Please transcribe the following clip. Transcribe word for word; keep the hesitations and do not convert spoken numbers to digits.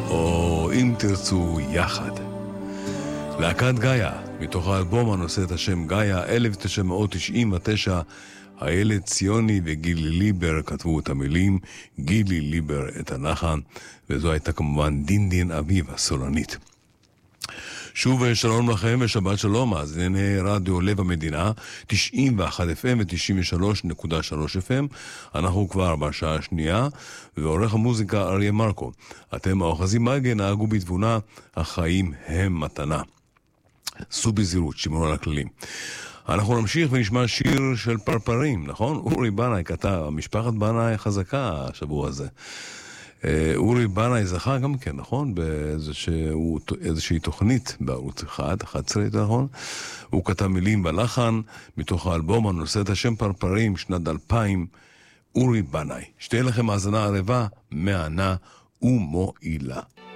או אם תרצו יחד. להקת גאיה, מתוך האלבום הנושא את השם גאיה, אלף תשע מאות תשעים ותשע, הילד ציוני וגילי ליבר כתבו את המילים, גילי ליבר את הלחן, וזו הייתה כמובן דין דין אביב הסולנית. שוב שלום לכם ושבת שלום, אז הנה רדיו לב המדינה, תשעים ואחת אף אם ו-תשעים ושלוש נקודה שלוש אף אם, אנחנו כבר בשעה השנייה, ועורך המוזיקה אריה מרקו. אתם האוחזים מגן, נהגו בתבונה, החיים הם מתנה. סעו בזהירות, שמרו על הכללים. אנחנו נמשיך ונשמע שיר של פרפרים, נכון? אורי בנאי כתב, משפחת בנאי חזקה השבוע הזה. אורי בנאי זכה גם כן, נכון? באיזושהי תוכנית בערוץ אחד, אחת עשרה, נכון? הוא כתב מילים בלחן, מתוך האלבום הנושא את השם פרפרים, שנת אלפיים, אורי בנאי. שתהיה לכם האזנה ערבה, מענה ומועילה.